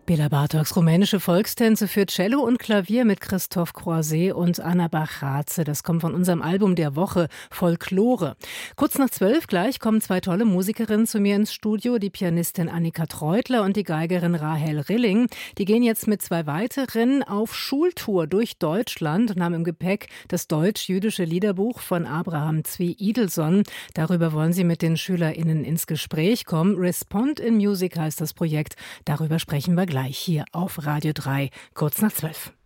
Béla Bartoks rumänische Volkstänze für Cello und Klavier mit Christoph Croiset und Anna Bach-Raze. Das kommt von unserem Album der Woche, Folklore. Kurz nach 12 gleich kommen zwei tolle Musikerinnen zu mir ins Studio, die Pianistin Annika Treutler und die Geigerin Rahel Rilling. Die gehen jetzt mit zwei weiteren auf Schultour durch Deutschland und haben im Gepäck das deutsch-jüdische Liederbuch von Abraham Zvi Idelson. Darüber wollen sie mit den SchülerInnen ins Gespräch kommen. Respond in Music heißt das Projekt. Darüber sprechen wir gleich hier auf Radio 3, kurz nach 12.